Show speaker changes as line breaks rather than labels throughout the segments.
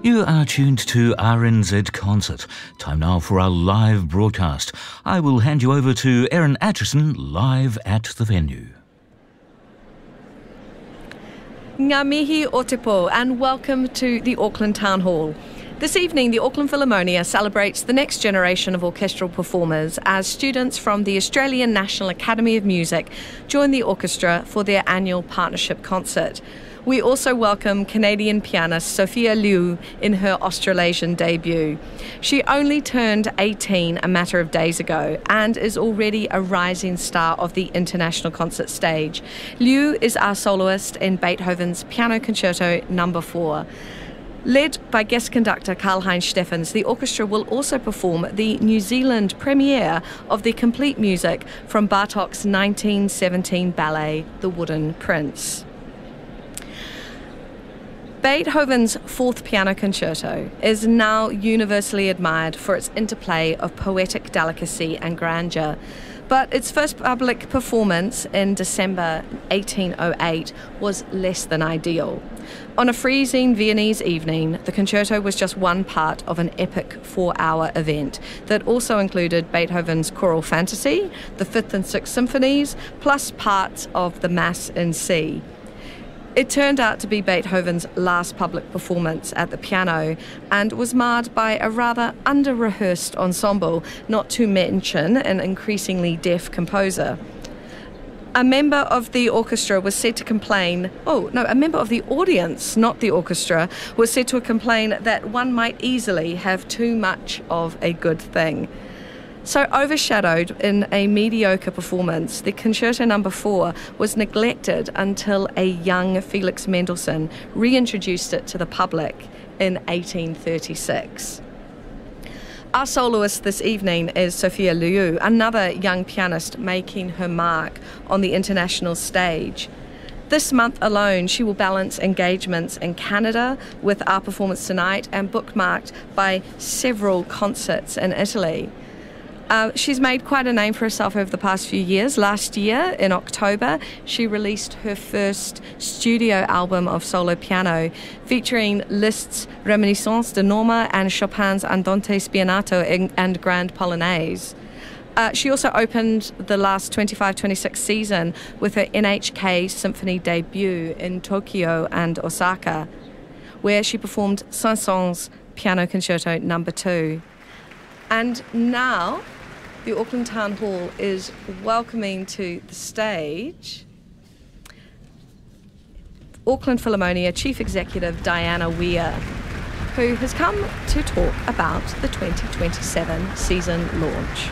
You are tuned to RNZ Concert. Time now for our live broadcast. I will hand you over to Erin Atchison, live at the venue.
Ngā mihi o te pō, and welcome to the Auckland Town Hall. This evening, the Auckland Philharmonia celebrates the next generation of orchestral performers as students from the Australian National Academy of Music join the orchestra for their annual partnership concert. We also welcome Canadian pianist Sophia Liu in her Australasian debut. She only turned 18 a matter of days ago and is already a rising star of the international concert stage. Liu is our soloist in Beethoven's Piano Concerto No. 4. Led by guest conductor Karl-Heinz Steffens, the orchestra will also perform the New Zealand premiere of the complete music from Bartók's 1917 ballet, The Wooden Prince. Beethoven's Fourth Piano Concerto is now universally admired for its interplay of poetic delicacy and grandeur, but its first public performance in December 1808 was less than ideal. On a freezing Viennese evening, the concerto was just one part of an epic 4-hour event that also included Beethoven's Choral Fantasy, the Fifth and Sixth Symphonies, plus parts of the Mass in C. It turned out to be Beethoven's last public performance at the piano and was marred by a rather under-rehearsed ensemble, not to mention an increasingly deaf composer. A member of the orchestra was said to complain, a member of the audience, not the orchestra, was said to complain that one might easily have too much of a good thing. So overshadowed in a mediocre performance, the Concerto No. 4 was neglected until a young Felix Mendelssohn reintroduced it to the public in 1836. Our soloist this evening is Sophia Liu, another young pianist making her mark on the international stage. This month alone, she will balance engagements in Canada with our performance tonight and bookmarked by several concerts in Italy. She's made quite a name for herself over the past few years. Last year, in October, she released her first studio album of solo piano, featuring Liszt's Reminiscences de Norma and Chopin's Andante Spianato and Grand Polonaise. She also opened the last 25-26 season with her NHK Symphony debut in Tokyo and Osaka, where she performed Saint-Saëns Piano Concerto No. 2. And now, the Auckland Town Hall is welcoming to the stage Auckland Philharmonia Chief Executive Diana Weir, who has come to talk about the 2027 season launch.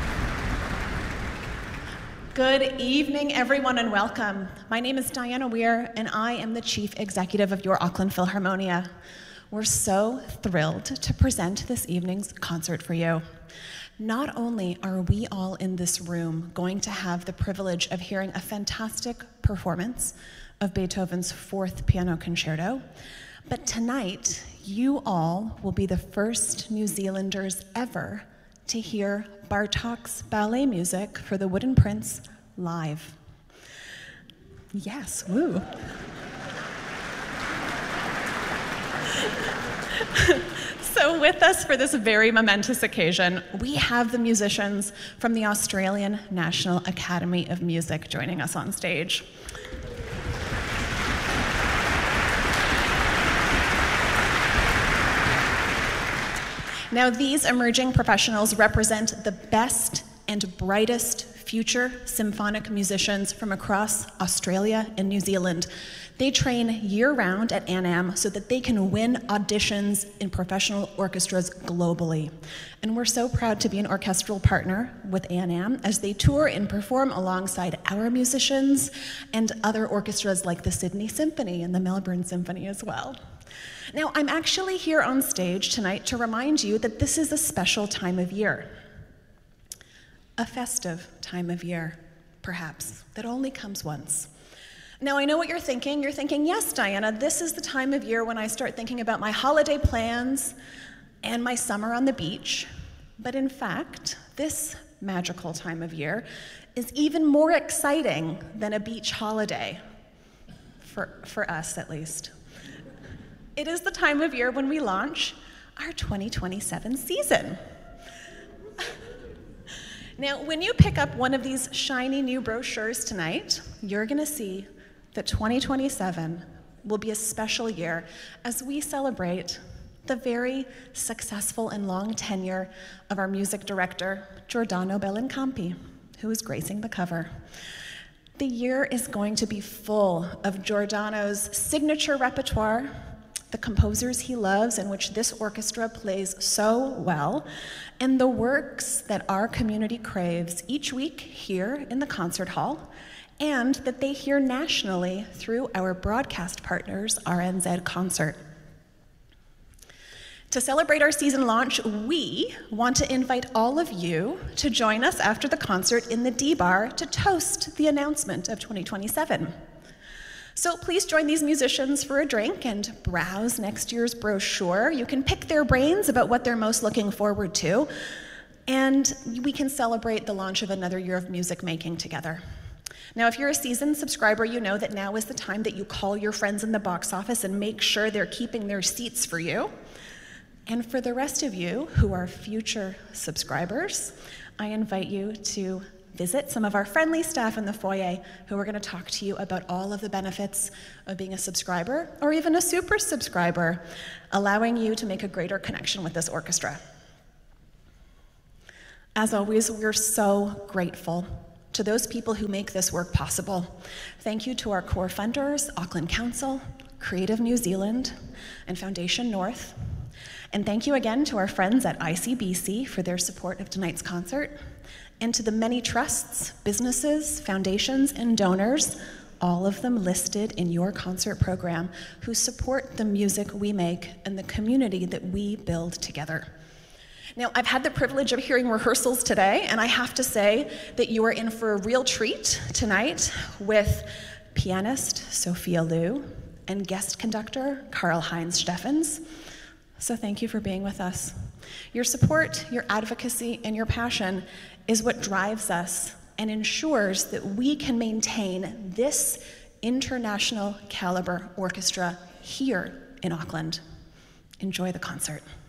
Good evening, everyone, and welcome. My name is Diana Weir, and I am the Chief Executive of your Auckland Philharmonia. We're so thrilled to present this evening's concert for you. Not only are we all in this room going to have the privilege of hearing a fantastic performance of Beethoven's Fourth Piano Concerto, but tonight you all will be the first New Zealanders ever to hear Bartók's ballet music for The Wooden Prince live. Yes, woo. So with us for this very momentous occasion, we have the musicians from the Australian National Academy of Music joining us on stage. Now, these emerging professionals represent the best and brightest future symphonic musicians from across Australia and New Zealand. They train year-round at ANAM so that they can win auditions in professional orchestras globally. And we're so proud to be an orchestral partner with ANAM as they tour and perform alongside our musicians and other orchestras like the Sydney Symphony and the Melbourne Symphony as well. Now, I'm actually here on stage tonight to remind you that this is a special time of year. A festive time of year, perhaps, that only comes once. Now, I know what you're thinking. You're thinking, yes, Diana, this is the time of year when I start thinking about my holiday plans and my summer on the beach. But in fact, this magical time of year is even more exciting than a beach holiday, for us at least. It is the time of year when we launch our 2027 season. Now, when you pick up one of these shiny new brochures tonight, you're going to see that 2027 will be a special year as we celebrate the very successful and long tenure of our music director, Giordano Bellincampi, who is gracing the cover. The year is going to be full of Giordano's signature repertoire, the composers he loves and which this orchestra plays so well, and the works that our community craves each week here in the concert hall, and that they hear nationally through our broadcast partners, RNZ Concert. To celebrate our season launch, we want to invite all of you to join us after the concert in the D-Bar to toast the announcement of 2027. So please join these musicians for a drink and browse next year's brochure. You can pick their brains about what they're most looking forward to, and we can celebrate the launch of another year of music making together. Now, if you're a seasoned subscriber, you know that now is the time that you call your friends in the box office and make sure they're keeping their seats for you. And for the rest of you who are future subscribers, I invite you to visit some of our friendly staff in the foyer who are going to talk to you about all of the benefits of being a subscriber or even a super subscriber, allowing you to make a greater connection with this orchestra. As always, we're so grateful to those people who make this work possible. Thank you to our core funders, Auckland Council, Creative New Zealand, and Foundation North. And thank you again to our friends at ICBC for their support of tonight's concert, and to the many trusts, businesses, foundations, and donors, all of them listed in your concert program, who support the music we make and the community that we build together. Now, I've had the privilege of hearing rehearsals today, and I have to say that you are in for a real treat tonight with pianist Sophia Liu and guest conductor Karl-Heinz Steffens. So thank you for being with us. Your support, your advocacy, and your passion is what drives us and ensures that we can maintain this international caliber orchestra here in Auckland. Enjoy the concert.